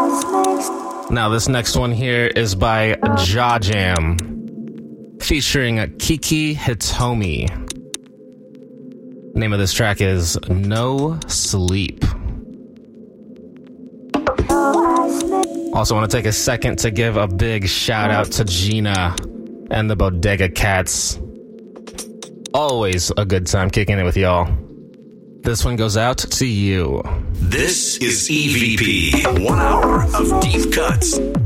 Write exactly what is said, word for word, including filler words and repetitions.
Now, this next one here is by Jaw Jam, featuring Kiki Hitomi. Name of this track is No Sleep. Also want to take a second to give a big shout out to Gina and the Bodega Cats. Always a good time kicking it with y'all. This one goes out to you. This is E V P, one hour of deep cuts.